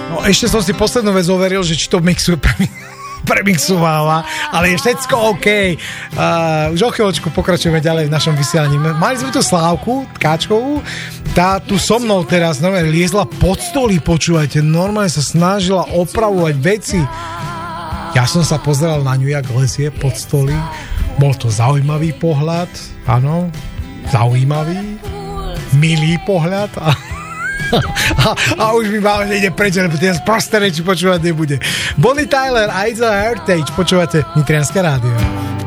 No ešte som si poslednú vec overil, že či to mixuje premixováva, ale je všetko OK. Už o chvíľočku pokračujeme ďalej v našom vysielaní. Mali sme tu Slávku Tkáčkovú, tá tu so mnou teraz normálne liezla pod stolí, počúvajte, normálne sa snažila opravovať veci. Ja som sa pozeral na ňu, jak lezie pod stolí. Bol to zaujímavý pohľad, áno, zaujímavý, milý pohľad a už mi máme nejde preč, lebo tie prosté reči počúvať nebude. Bonnie Tyler, Eyes of Heritage, počúvate Nitrianske rádio.